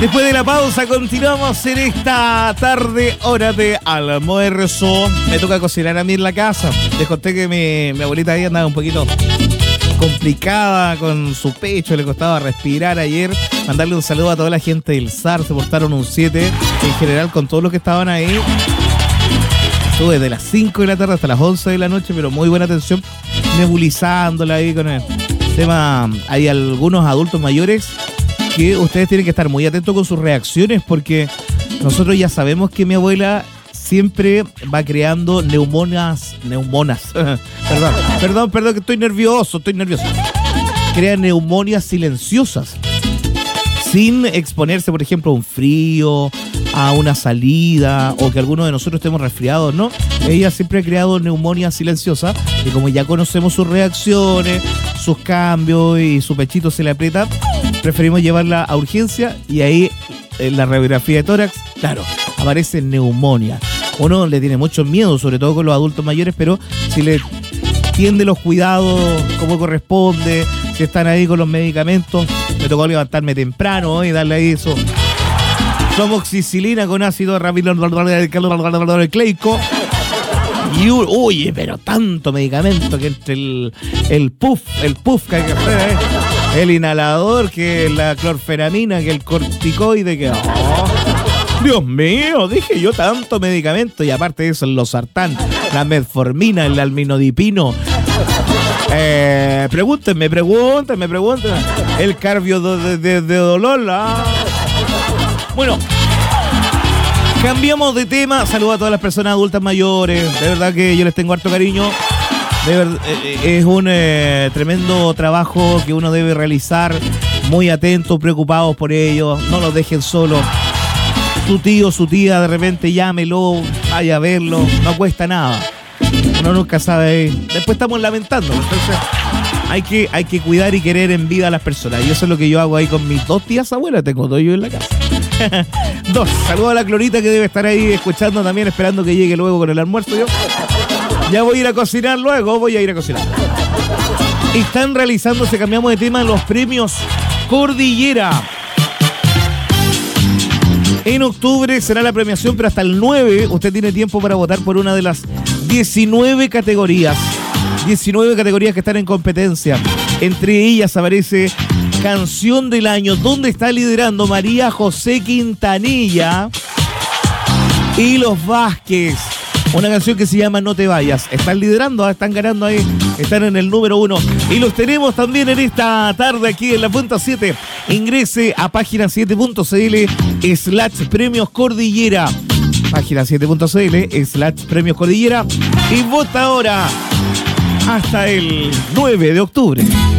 Después de la pausa continuamos en esta tarde, hora de almuerzo. Me toca cocinar a mí en la casa. Les conté que mi abuelita ahí andaba un poquito complicada con su pecho, le costaba respirar ayer. Mandarle un saludo a toda la gente del SAR, se portaron un 7 en general con todos los que estaban ahí. Estuve desde las 5 de la tarde hasta las 11 de la noche, pero muy buena atención, nebulizándola ahí con el tema. Hay algunos adultos mayores que ustedes tienen que estar muy atentos con sus reacciones, porque nosotros ya sabemos que mi abuela siempre va creando neumonas. Perdón, que estoy nervioso. Crea neumonias silenciosas, sin exponerse, por ejemplo, a un frío, a una salida, o que alguno de nosotros estemos resfriados, ¿no? Ella siempre ha creado neumonias silenciosas, y como ya conocemos sus reacciones, sus cambios y su pechito se le aprieta, preferimos llevarla a urgencia, y ahí en la radiografía de tórax, claro, aparece neumonía. Uno le tiene mucho miedo, sobre todo con los adultos mayores, pero si le tiende los cuidados como corresponde, si están ahí con los medicamentos, me tocó levantarme temprano y darle ahí eso. Amoxicilina con ácido ribonucleico. Y oye, pero tanto medicamento que entre el puff que hay que hacer, el inhalador, que la clorfenamina, que el corticoide, que Dios mío, dije yo, tanto medicamento. Y aparte de eso, el losartán, la metformina, el alminodipino. Pregúntenme. El carbio de dolor. Bueno, cambiamos de tema. Saludos a todas las personas adultas mayores. De verdad que yo les tengo harto cariño. De verdad, es un tremendo trabajo que uno debe realizar. Muy atentos, preocupados por ellos. No los dejen solos. Su tío, su tía, de repente llámelo, vaya a verlo. No cuesta nada. Uno nunca sabe. Después estamos lamentando. Entonces hay que cuidar y querer en vida a las personas. Y eso es lo que yo hago ahí con mis 2 tías abuelas. Tengo 2 yo en la casa. 2. Saludos a la Clorita, que debe estar ahí escuchando también, esperando que llegue luego con el almuerzo. Yo ya voy a ir a cocinar luego. Están realizándose, cambiamos de tema, los premios Cordillera. En octubre será la premiación, pero hasta el 9 usted tiene tiempo para votar por una de las 19 categorías. 19 categorías que están en competencia. Entre ellas aparece Canción del Año, donde está liderando María José Quintanilla y Los Vázquez. Una canción que se llama No Te Vayas. Están liderando, están ganando ahí, están en el número 1. Y los tenemos también en esta tarde aquí en la punta 7. Ingrese a página 7.cl/Premios Cordillera. Página 7.cl/Premios Cordillera. Y vota ahora hasta el 9 de octubre.